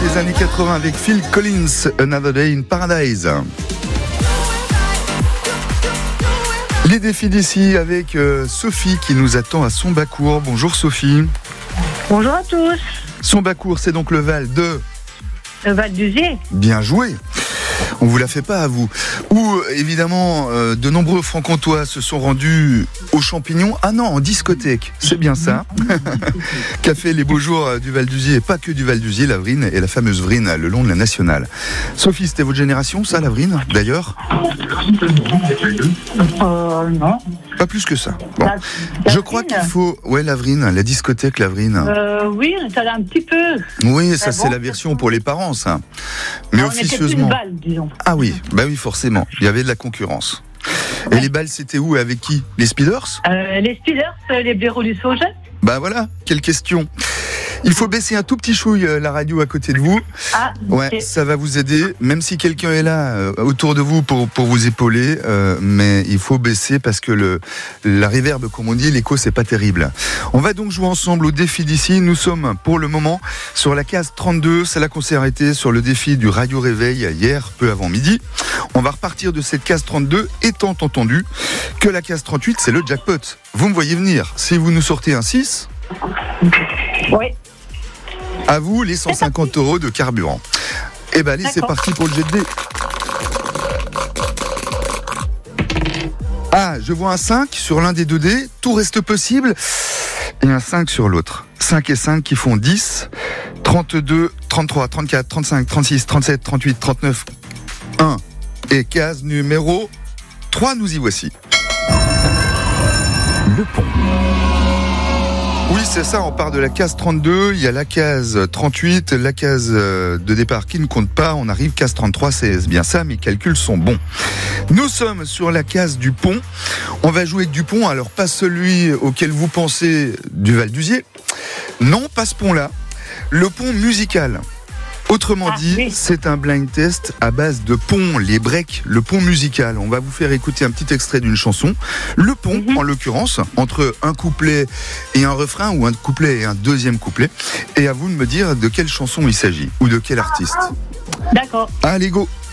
des années 80 avec Phil Collins, Another Day in Paradise. Les défis d'ici avec Sophie qui nous attend à Sombacourt. Bonjour Sophie. Bonjour à tous. Sombacourt, c'est donc le Val de... Le Val d'Uzier. Bien joué. On vous la fait pas à vous. Où évidemment de nombreux francs-comtois se sont rendus aux champignons. Ah non, en discothèque, c'est bien ça. Café Les Beaux Jours du Val d'Uzier, et pas que du Val d'Uzier, la Vrine et la fameuse Vrine le long de la nationale. Sophie, c'était votre génération ça, la Vrine, d'ailleurs? Non. Pas plus que ça. Bon. Je crois qu'il faut... Ouais, la Vrine, la discothèque, la Vrine. Oui, ça l'a un petit peu. Oui, ça c'est la version pour les parents, ça. Mais on était officieusement... plus balles, disons. Ah oui, bah oui, forcément. Il y avait de la concurrence. Et les balles, c'était où et avec qui? Les Speeders? Les Speeders, les blaireaux du Sauget. Bah voilà, quelle question. Il faut baisser un tout petit chouille la radio à côté de vous. Ah, ouais, okay. Ça va vous aider, même si quelqu'un est là autour de vous pour vous épauler, mais il faut baisser parce que la reverb, comme on dit, l'écho c'est pas terrible. On va donc jouer ensemble au défi d'ici. Nous sommes pour le moment sur la case 32, c'est là qu'on s'est arrêté sur le défi du radio réveil hier, peu avant midi. On va repartir de cette case 32, étant entendu que la case 38 c'est le jackpot. Vous me voyez venir, si vous nous sortez un 6... Oui. À vous les 150 € de carburant. Eh ben allez, c'est parti pour le jet de dés. Ah, je vois un 5 sur l'un des deux dés, tout reste possible, et un 5 sur l'autre. 5 et 5 qui font 10, 32, 33, 34, 35, 36, 37, 38, 39, 1. Et case numéro 3, nous y voici. Le pont. Oui, c'est ça, on part de la case 32, il y a la case 38, la case de départ qui ne compte pas, on arrive case 33, c'est bien ça, mes calculs sont bons. Nous sommes sur la case du pont, on va jouer avec du pont, alors pas celui auquel vous pensez du Val d'Uzier, non, pas ce pont-là, le pont musical. Autrement dit, oui. C'est un blind test à base de pont, les breaks, le pont musical. On va vous faire écouter un petit extrait d'une chanson. Le pont, en l'occurrence, entre un couplet et un refrain, ou un couplet et un deuxième couplet. Et à vous de me dire de quelle chanson il s'agit, ou de quel artiste. D'accord. Allez, go!